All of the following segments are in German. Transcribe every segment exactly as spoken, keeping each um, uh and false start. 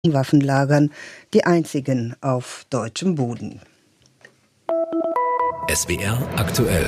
Waffenlagern, die einzigen auf deutschem Boden. S W R aktuell.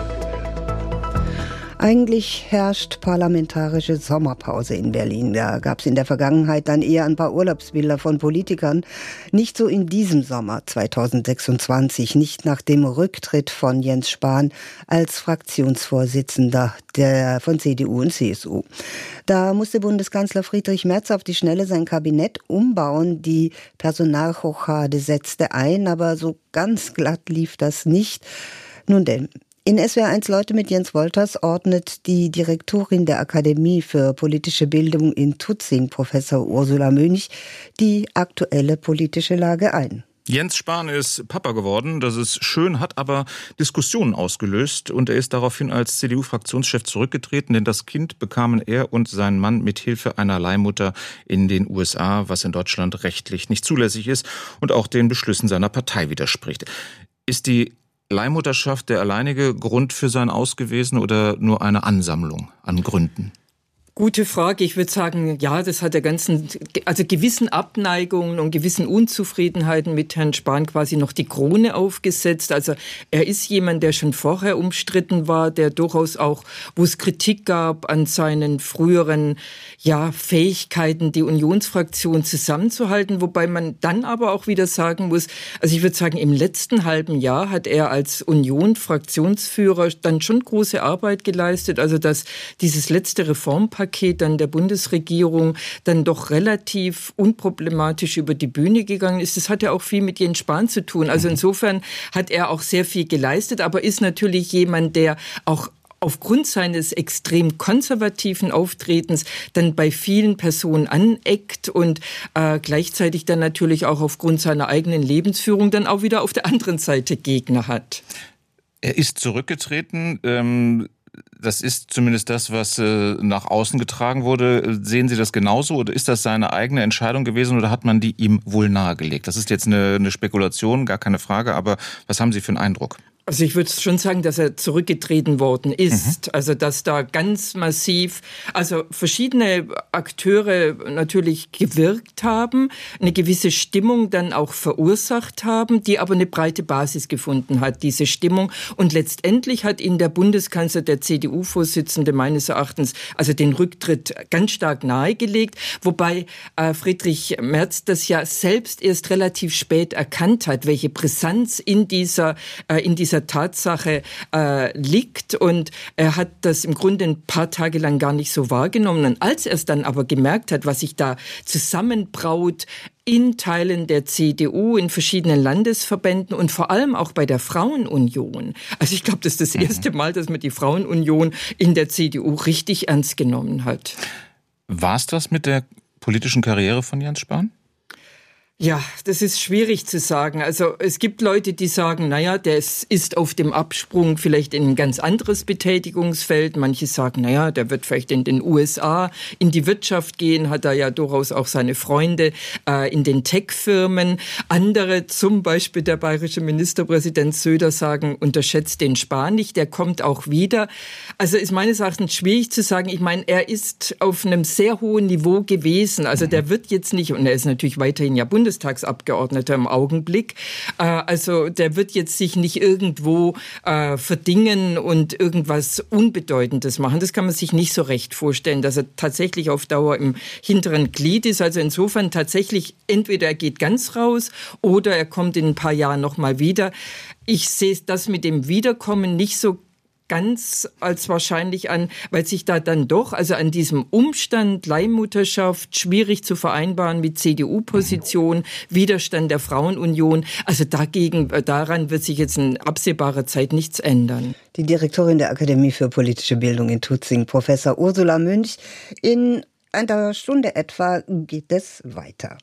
Eigentlich herrscht parlamentarische Sommerpause in Berlin. Da gab es in der Vergangenheit dann eher ein paar Urlaubsbilder von Politikern. Nicht so in diesem Sommer zweitausendsechsundzwanzig, nicht nach dem Rücktritt von Jens Spahn als Fraktionsvorsitzender der, von C D U und C S U. Da musste Bundeskanzler Friedrich Merz auf die Schnelle sein Kabinett umbauen. Die Personalhochade setzte ein, aber so ganz glatt lief das nicht. Nun denn, in S W R eins Leute mit Jens Wolters ordnet die Direktorin der Akademie für politische Bildung in Tutzing, Professor Ursula Münch, die aktuelle politische Lage ein. Jens Spahn ist Papa geworden, das ist schön, hat aber Diskussionen ausgelöst und er ist daraufhin als C D U-Fraktionschef zurückgetreten, denn das Kind bekamen er und sein Mann mit Hilfe einer Leihmutter in den U S A, was in Deutschland rechtlich nicht zulässig ist und auch den Beschlüssen seiner Partei widerspricht. Ist die Leihmutterschaft der alleinige Grund für sein Aus gewesen oder nur eine Ansammlung an Gründen? Gute Frage. Ich würde sagen, ja, das hat der ganzen, also gewissen Abneigungen und gewissen Unzufriedenheiten mit Herrn Spahn quasi noch die Krone aufgesetzt. Also er ist jemand, der schon vorher umstritten war, der durchaus auch, wo es Kritik gab an seinen früheren, ja, Fähigkeiten, die Unionsfraktion zusammenzuhalten. Wobei man dann aber auch wieder sagen muss, also ich würde sagen, im letzten halben Jahr hat er als Union-Fraktionsführer dann schon große Arbeit geleistet. Also dass dieses letzte Reformpaket Paket dann der Bundesregierung dann doch relativ unproblematisch über die Bühne gegangen ist. Das hat ja auch viel mit Jens Spahn zu tun. Also insofern hat er auch sehr viel geleistet, aber ist natürlich jemand, der auch aufgrund seines extrem konservativen Auftretens dann bei vielen Personen aneckt und äh, gleichzeitig dann natürlich auch aufgrund seiner eigenen Lebensführung dann auch wieder auf der anderen Seite Gegner hat. Er ist zurückgetreten. Ähm Das ist zumindest das, was äh, nach außen getragen wurde. Sehen Sie das genauso oder ist das seine eigene Entscheidung gewesen oder hat man die ihm wohl nahegelegt? Das ist jetzt eine, eine Spekulation, gar keine Frage, aber was haben Sie für einen Eindruck? Also ich würde schon sagen, dass er zurückgetreten worden ist. Mhm. Also dass da ganz massiv, also verschiedene Akteure natürlich gewirkt haben, eine gewisse Stimmung dann auch verursacht haben, die aber eine breite Basis gefunden hat, diese Stimmung. Und letztendlich hat ihn der Bundeskanzler, der C D U-Vorsitzende meines Erachtens, also den Rücktritt ganz stark nahegelegt, wobei äh, Friedrich Merz das ja selbst erst relativ spät erkannt hat, welche Brisanz in dieser, äh, in dieser Tatsache äh, liegt und er hat das im Grunde ein paar Tage lang gar nicht so wahrgenommen. Und als er es dann aber gemerkt hat, was sich da zusammenbraut in Teilen der C D U, in verschiedenen Landesverbänden und vor allem auch bei der Frauenunion. Also ich glaube, das ist das erste Mal, dass man die Frauenunion in der C D U richtig ernst genommen hat. War es das mit der politischen Karriere von Jens Spahn? Ja, das ist schwierig zu sagen. Also es gibt Leute, die sagen, naja, der ist auf dem Absprung vielleicht in ein ganz anderes Betätigungsfeld. Manche sagen, naja, der wird vielleicht in den U S A in die Wirtschaft gehen, hat er ja durchaus auch seine Freunde äh, in den Tech-Firmen. Andere, zum Beispiel der bayerische Ministerpräsident Söder, sagen, unterschätzt den Spahn nicht, der kommt auch wieder. Also ist meines Erachtens schwierig zu sagen. Ich meine, er ist auf einem sehr hohen Niveau gewesen. Also der wird jetzt nicht, und er ist natürlich weiterhin ja Bundes Bundestagsabgeordneter im Augenblick. Äh, also der wird jetzt sich nicht irgendwo äh, verdingen und irgendwas Unbedeutendes machen. Das kann man sich nicht so recht vorstellen, dass er tatsächlich auf Dauer im hinteren Glied ist. Also insofern tatsächlich, entweder er geht ganz raus oder er kommt in ein paar Jahren nochmal wieder. Ich sehe das mit dem Wiederkommen nicht so ganz als wahrscheinlich an, weil sich da dann doch, also an diesem Umstand Leihmutterschaft schwierig zu vereinbaren mit C D U-Position, Widerstand der Frauenunion, also dagegen, daran wird sich jetzt in absehbarer Zeit nichts ändern. Die Direktorin der Akademie für politische Bildung in Tutzing, Professor Ursula Münch. In einer Stunde etwa geht es weiter.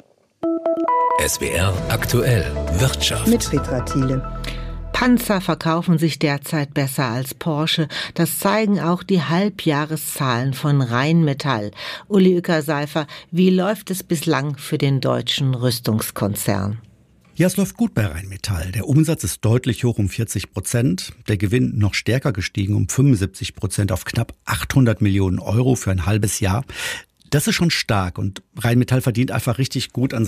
S W R aktuell Wirtschaft. Mit Petra Thiele. Panzer verkaufen sich derzeit besser als Porsche. Das zeigen auch die Halbjahreszahlen von Rheinmetall. Uli Uecker-Seifer, wie läuft es bislang für den deutschen Rüstungskonzern? Ja, es läuft gut bei Rheinmetall. Der Umsatz ist deutlich hoch um vierzig Prozent. Der Gewinn noch stärker gestiegen um fünfundsiebzig Prozent auf knapp achthundert Millionen Euro für ein halbes Jahr. Das ist schon stark und Rheinmetall verdient einfach richtig gut an